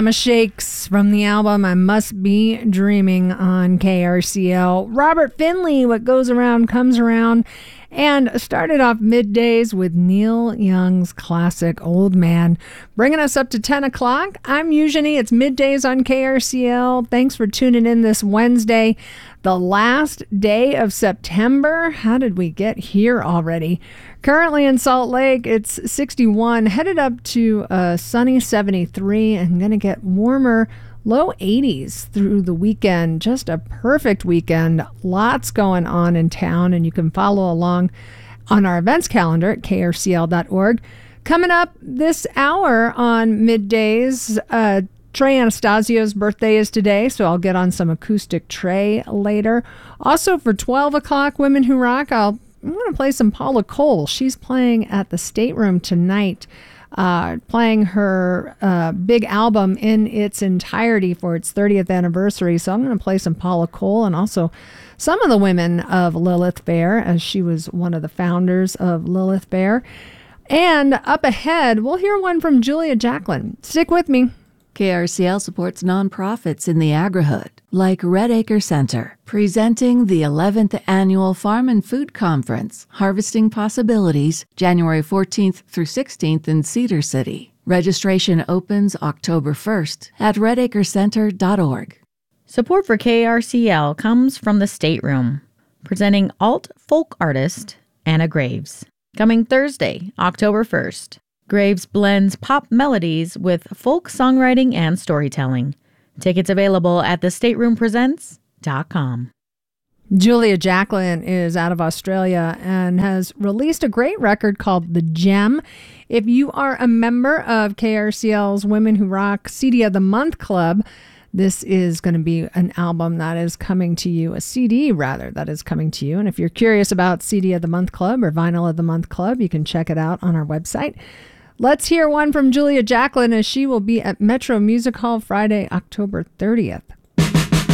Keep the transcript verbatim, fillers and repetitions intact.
Shakes from the album I Must Be Dreaming on K R C L. Robert Finley, What Goes Around Comes Around, and started off middays with Neil Young's classic Old Man. Bringing us up to ten o'clock. I'm Eugenie. It's middays on K R C L. Thanks for tuning in this Wednesday, the last day of September. How did we get here already? Currently in Salt Lake, it's sixty-one, headed up to a sunny seventy-three, and going to get warmer, low eighties through the weekend. Just a perfect weekend. Lots going on in town, and you can follow along on our events calendar at K R C L dot org. Coming up this hour on middays, uh, Trey Anastasio's birthday is today, so I'll get on some acoustic Trey later. Also for twelve o'clock, Women Who Rock, I'll I'm going to play some Paula Cole. She's playing at the Stateroom tonight, uh, playing her uh, big album in its entirety for its thirtieth anniversary. So I'm going to play some Paula Cole and also some of the women of Lilith Fair, as she was one of the founders of Lilith Fair. And up ahead, we'll hear one from Julia Jacklin. Stick with me. K R C L supports nonprofits in the Agri-Hood, like Red Acre Center, presenting the eleventh Annual Farm and Food Conference, Harvesting Possibilities, January fourteenth through sixteenth in Cedar City. Registration opens October first at red acre center dot org. Support for K R C L comes from the Stateroom, presenting alt folk artist Anna Graves. Coming Thursday, October first. Graves blends pop melodies with folk songwriting and storytelling. Tickets available at the stateroom presents dot com. Julia Jacklin is out of Australia and has released a great record called The Gem. If you are a member of K R C L's Women Who Rock C D of the Month Club, this is going to be an album that is coming to you, a C D rather, that is coming to you. And if you're curious about C D of the Month Club or Vinyl of the Month Club, you can check it out on our website. Let's hear one from Julia Jacklin, as she will be at Metro Music Hall Friday, October thirtieth.